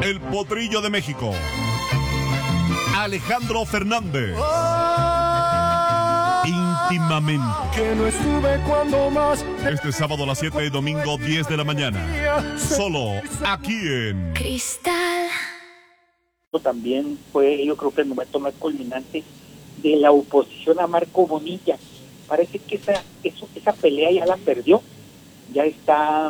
el potrillo de México, Alejandro Fernández. Íntimamente. Que no estuve cuando más. Este sábado a las 7 y domingo 10 de la mañana. Solo aquí en Cristal. También fue, yo creo que el momento más culminante de la oposición a Marco Bonilla. Parece que esa pelea ya la perdió. Ya está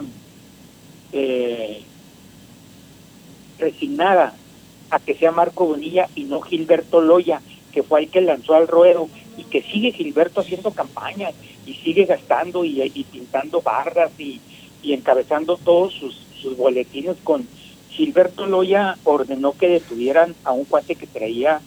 resignada a que sea Marco Bonilla y no Gilberto Loya, que fue el que lanzó al ruedo, y que sigue Gilberto haciendo campaña y sigue gastando y pintando barras y encabezando todos sus boletines con Gilberto Loya. Ordenó que detuvieran a un cuate que traía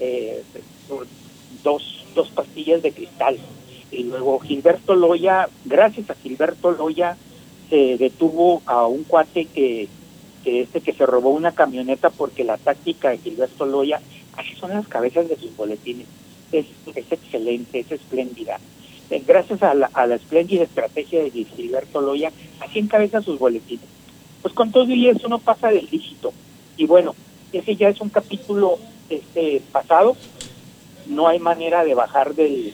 dos pastillas de cristal, y luego Gilberto Loya, gracias a Gilberto Loya, se detuvo a un cuate que se robó una camioneta, porque la táctica de Gilberto Loya, así son las cabezas de sus boletines, es excelente, es espléndida. Gracias a la espléndida estrategia de Gilberto Loya, así encabeza sus boletines. Pues con todo y eso no pasa del dígito. Y bueno, ese ya es un capítulo pasado. No hay manera de bajar de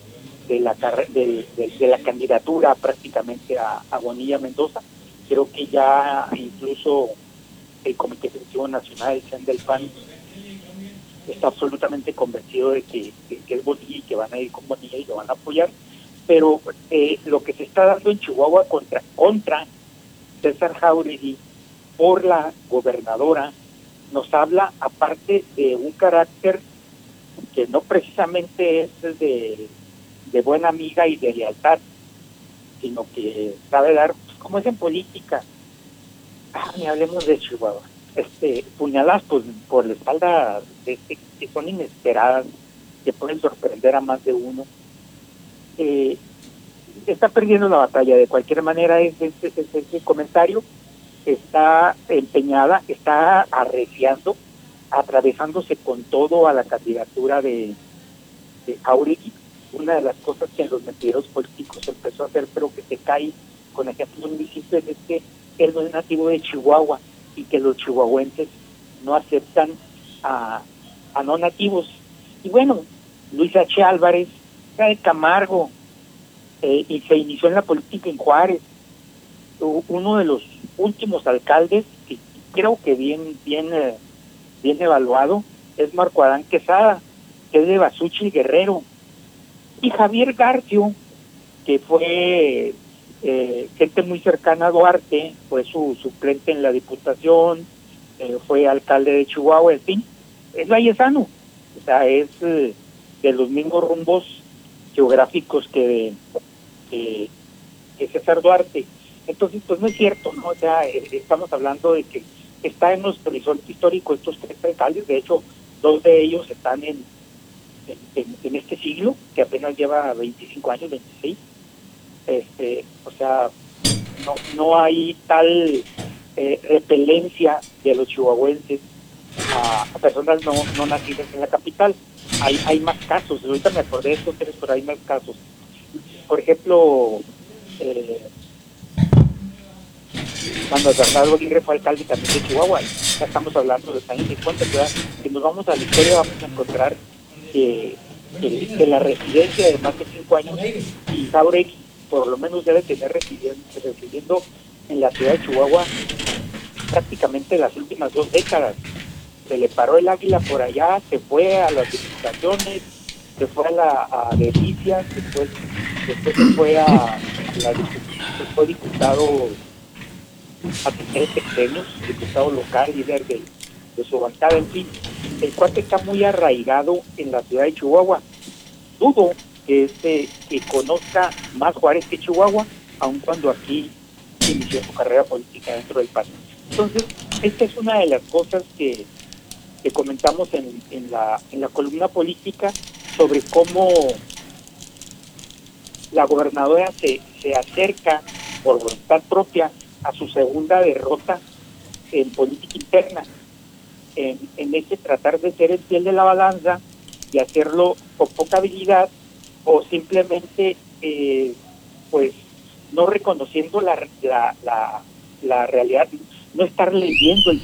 la candidatura prácticamente a Bonilla Mendoza. Creo que ya incluso el Comité Ejecutivo Nacional, el CEN del PAN, está absolutamente convencido de que es Bonilla y que van a ir con Bonilla y lo van a apoyar. Pero lo que se está dando en Chihuahua contra César Jáuregui por la gobernadora nos habla, aparte de un carácter que no precisamente es de buena amiga y de lealtad, sino que sabe dar, pues, como es en política. Ni hablemos de Chihuahua. Puñaladas por la espalda que son inesperadas, que pueden sorprender a más de uno. Está perdiendo la batalla. De cualquier manera, ese comentario está empeñada, está arreciando, atravesándose con todo a la candidatura de Jáuregui. Una de las cosas que en los mentideros políticos empezó a hacer, pero que se cae con ejemplos muy simples, es que él no es nativo de Chihuahua y que los chihuahuenses no aceptan a no nativos. Y bueno, Luis H. Álvarez era de Camargo, y se inició en la política en Juárez. Uno de los últimos alcaldes, que creo que bien evaluado, es Marco Adán Quesada, que es de Basuchi, Guerrero. Y Javier García, que fue gente muy cercana a Duarte, fue su suplente en la Diputación, fue alcalde de Chihuahua, en fin, es vallesano. O sea, es de los mismos rumbos geográficos que César Duarte. Entonces, pues no es cierto, ¿no? O sea, estamos hablando de que está en nuestro horizonte histórico estos tres alcaldes. De hecho, dos de ellos están en este siglo, que apenas lleva 25 años, 26. O sea, no hay tal repelencia de los chihuahuenses a personas no nacidas en la capital. Hay más casos. Ahorita me acordé de estos tres, pero hay más casos. Por ejemplo, cuando Bernardo Aguirre fue alcalde también de Chihuahua, ya estamos hablando de los años 50, ¿verdad? Si nos vamos a la historia, vamos a encontrar que la residencia de más de 5 años, y Jáuregui por lo menos debe tener residiendo en la ciudad de Chihuahua prácticamente las últimas 2 décadas. Se le paró el águila por allá, se fue a las diputaciones, se fue a Delicias, después se fue fue diputado a 3 sexenios, diputado local, líder de su bancada. En fin, el cuate está muy arraigado en la ciudad de Chihuahua. Dudo que conozca más Juárez que Chihuahua, aun cuando aquí inició su carrera política dentro del país. Entonces, esta es una de las cosas que comentamos en la columna política, sobre cómo la gobernadora se acerca por voluntad propia a su segunda derrota en política interna, en ese tratar de ser el fiel de la balanza y hacerlo con poca habilidad, o simplemente pues no reconociendo la realidad, no estar leyendo